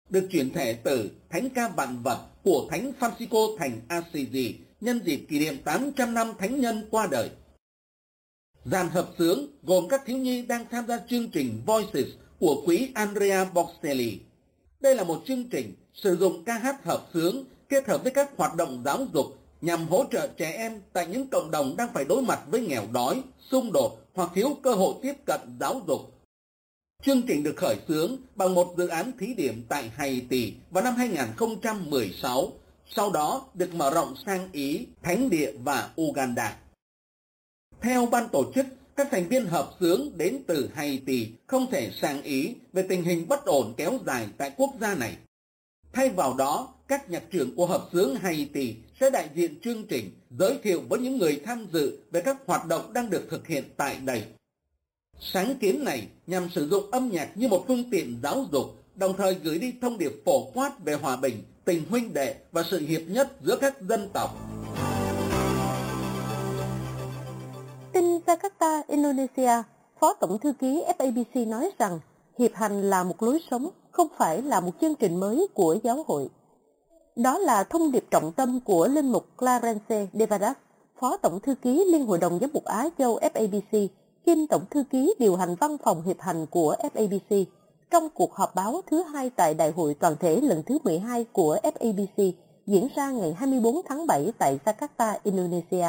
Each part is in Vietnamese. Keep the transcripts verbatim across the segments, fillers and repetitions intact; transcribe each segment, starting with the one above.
được chuyển thể từ Thánh ca vạn vật của Thánh Francisco thành Assisi nhân dịp kỷ niệm tám trăm năm thánh nhân qua đời. Dàn hợp xướng gồm các thiếu nhi đang tham gia chương trình Voices của quỹ Andrea Bocelli. Đây là một chương trình sử dụng ca hát hợp xướng kết hợp với các hoạt động giáo dục nhằm hỗ trợ trẻ em tại những cộng đồng đang phải đối mặt với nghèo đói, xung đột hoặc thiếu cơ hội tiếp cận giáo dục. Chương trình được khởi xướng bằng một dự án thí điểm tại Haiti vào năm hai nghìn không trăm mười sáu, sau đó được mở rộng sang Ý, Thánh Địa và Uganda. Theo ban tổ chức, các thành viên hợp xướng đến từ Haiti không thể sang Ý về tình hình bất ổn kéo dài tại quốc gia này. Thay vào đó, các nhạc trưởng của hợp xướng Haiti sẽ đại diện chương trình, giới thiệu với những người tham dự về các hoạt động đang được thực hiện tại đây. Sáng kiến này nhằm sử dụng âm nhạc như một phương tiện giáo dục, đồng thời gửi đi thông điệp phổ quát về hòa bình, tình huynh đệ và sự hiệp nhất giữa các dân tộc. Tin Jakarta, Indonesia, Phó Tổng thư ký ép a bê xê nói rằng hiệp hành là một lối sống, không phải là một chương trình mới của giáo hội. Đó là thông điệp trọng tâm của linh mục Clarence Devadas, Phó Tổng thư ký Liên hội đồng Giám mục Á Châu ép a bê xê, kiêm Tổng thư ký điều hành văn phòng hiệp hành của ép a bê xê, trong cuộc họp báo thứ hai tại Đại hội toàn thể lần thứ mười hai của ép a bê xê diễn ra ngày hai mươi tư tháng bảy tại Jakarta, Indonesia.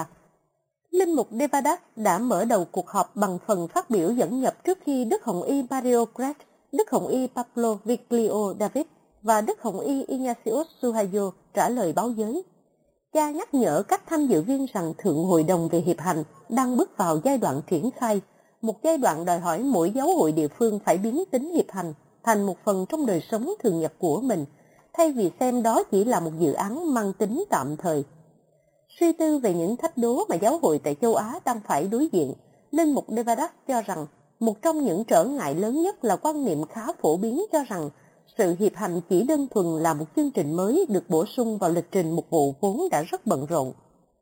Linh mục Devadas đã mở đầu cuộc họp bằng phần phát biểu dẫn nhập trước khi Đức Hồng Y Mario Grech, Đức Hồng Y Pablo Viglio David và Đức Hồng Y Ignatius Suhayo trả lời báo giới. Cha nhắc nhở các tham dự viên rằng Thượng Hội đồng về Hiệp hành đang bước vào giai đoạn triển khai, một giai đoạn đòi hỏi mỗi giáo hội địa phương phải biến tính hiệp hành thành một phần trong đời sống thường nhật của mình, thay vì xem đó chỉ là một dự án mang tính tạm thời. Suy tư về những thách đố mà giáo hội tại châu Á đang phải đối diện, Linh mục Devadas cho rằng một trong những trở ngại lớn nhất là quan niệm khá phổ biến cho rằng sự hiệp hành chỉ đơn thuần là một chương trình mới được bổ sung vào lịch trình một vụ vốn đã rất bận rộn.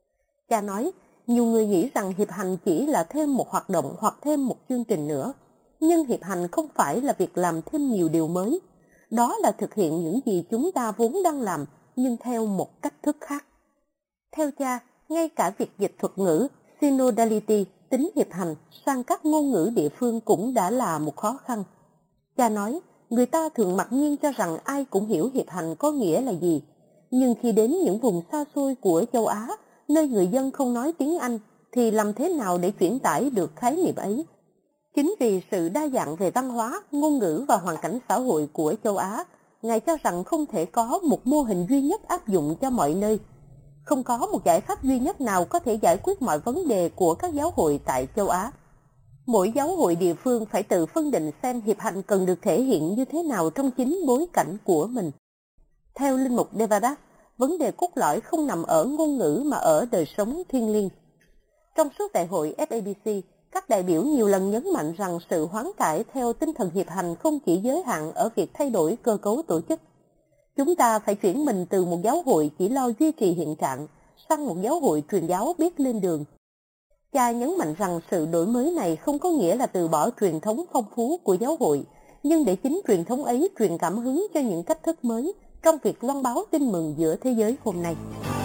Cha nói, nhiều người nghĩ rằng hiệp hành chỉ là thêm một hoạt động hoặc thêm một chương trình nữa, nhưng hiệp hành không phải là việc làm thêm nhiều điều mới. Đó là thực hiện những gì chúng ta vốn đang làm, nhưng theo một cách thức khác. Theo cha, ngay cả việc dịch thuật ngữ, synodality, tính hiệp hành, sang các ngôn ngữ địa phương cũng đã là một khó khăn. Cha nói, người ta thường mặc nhiên cho rằng ai cũng hiểu hiệp hành có nghĩa là gì. Nhưng khi đến những vùng xa xôi của châu Á, nơi người dân không nói tiếng Anh, thì làm thế nào để chuyển tải được khái niệm ấy? Chính vì sự đa dạng về văn hóa, ngôn ngữ và hoàn cảnh xã hội của châu Á, Ngài cho rằng không thể có một mô hình duy nhất áp dụng cho mọi nơi. Không có một giải pháp duy nhất nào có thể giải quyết mọi vấn đề của các giáo hội tại châu Á. Mỗi giáo hội địa phương phải tự phân định xem hiệp hành cần được thể hiện như thế nào trong chính bối cảnh của mình. Theo Linh mục Devadas, vấn đề cốt lõi không nằm ở ngôn ngữ mà ở đời sống thiêng liêng. Trong suốt đại hội ép a bê xê, các đại biểu nhiều lần nhấn mạnh rằng sự hoán cải theo tinh thần hiệp hành không chỉ giới hạn ở việc thay đổi cơ cấu tổ chức. Chúng ta phải chuyển mình từ một giáo hội chỉ lo duy trì hiện trạng sang một giáo hội truyền giáo biết lên đường. Cha nhấn mạnh rằng sự đổi mới này không có nghĩa là từ bỏ truyền thống phong phú của giáo hội, nhưng để chính truyền thống ấy truyền cảm hứng cho những cách thức mới trong việc loan báo tin mừng giữa thế giới hôm nay.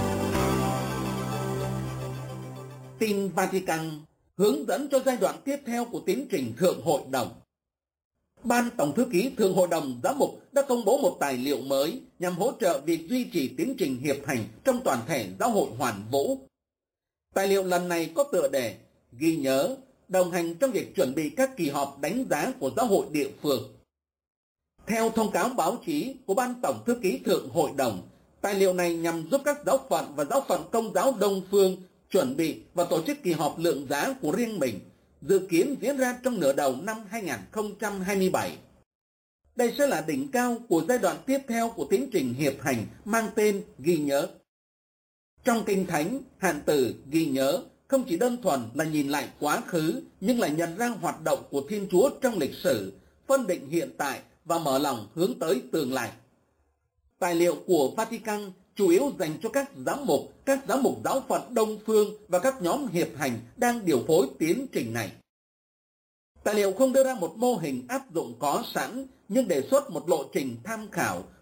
Tin Vatican hướng dẫn cho giai đoạn tiếp theo của tiến trình Thượng Hội đồng. Ban Tổng thư ký Thượng Hội đồng Giám mục đã công bố một tài liệu mới nhằm hỗ trợ việc duy trì tiến trình hiệp hành trong toàn thể giáo hội hoàn vũ. Tài liệu lần này có tựa đề ghi nhớ, đồng hành trong việc chuẩn bị các kỳ họp đánh giá của giáo hội địa phương. Theo thông cáo báo chí của Ban Tổng thư ký Thượng Hội đồng, tài liệu này nhằm giúp các giáo phận và giáo phận Công giáo Đông phương chuẩn bị và tổ chức kỳ họp lượng giá của riêng mình, dự kiến diễn ra trong nửa đầu năm hai nghìn không trăm hai mươi bảy. Đây sẽ là đỉnh cao của giai đoạn tiếp theo của tiến trình hiệp hành mang tên ghi nhớ. Trong Kinh Thánh, hạn từ ghi nhớ không chỉ đơn thuần là nhìn lại quá khứ, nhưng là nhận ra hoạt động của Thiên Chúa trong lịch sử, phân định hiện tại và mở lòng hướng tới tương lai. Tài liệu của Vatican chủ yếu dành cho các giám mục, các giám mục giáo phận Đông phương và các nhóm hiệp hành đang điều phối tiến trình này. Tài liệu không đưa ra một mô hình áp dụng có sẵn, nhưng đề xuất một lộ trình tham khảo